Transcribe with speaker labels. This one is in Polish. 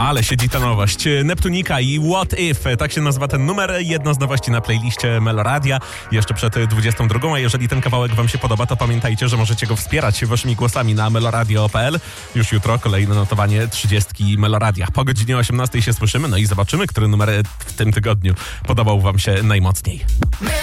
Speaker 1: Ale siedzi ta nowość. Neptunika i What If, tak się nazywa ten numer. Jedna z nowości na playliście Meloradia. Jeszcze przed 22. A jeżeli ten kawałek wam się podoba, to pamiętajcie, że możecie go wspierać waszymi głosami na meloradio.pl. Już jutro kolejne notowanie 30 Meloradia. Po godzinie 18 się słyszymy, no i zobaczymy, który numer w tym tygodniu podobał wam się najmocniej.